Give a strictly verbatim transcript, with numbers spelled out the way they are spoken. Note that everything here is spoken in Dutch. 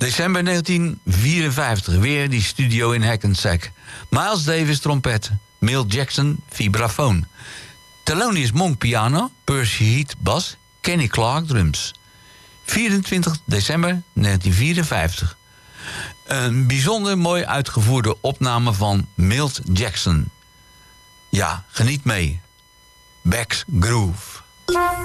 December negentien vierenvijftig, weer die studio in Hackensack. Miles Davis trompet, Milt Jackson vibrafoon. Thelonious Monk piano, Percy Heath bas, Kenny Clarke drums. vierentwintig december negentien vierenvijftig. Een bijzonder mooi uitgevoerde opname van Milt Jackson. Ja, geniet mee. Beck's Groove.